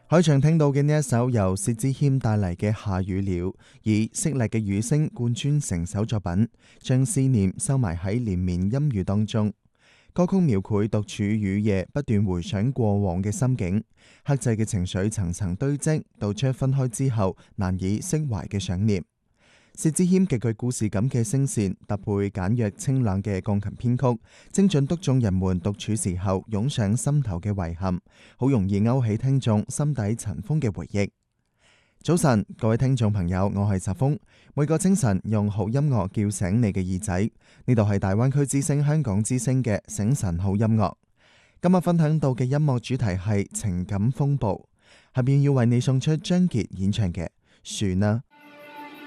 開場聽到嘅呢一首由薛之謙帶嚟嘅《下雨了》，以淅瀝嘅雨聲貫穿成首作品，將思念收埋喺連綿陰雨當中。歌曲描繪獨處雨夜，不斷回想過往嘅心境，克制嘅情緒層層堆積，道出分開之後難以釋懷嘅想念。薛之謙極具故事感嘅聲線，搭配簡約清冷嘅鋼琴編曲，精準篤中人們獨處時候湧上心頭嘅遺憾，好容易勾起聽眾心底塵封嘅回憶。早晨，各位聽眾朋友，我係澤峰，每個清晨用好音樂叫醒你嘅耳仔。呢度係大灣區之聲香港之聲嘅醒晨好音樂。今日分享到嘅音樂主題係情感風暴，下面要為你送出張傑演唱嘅《樹呢》。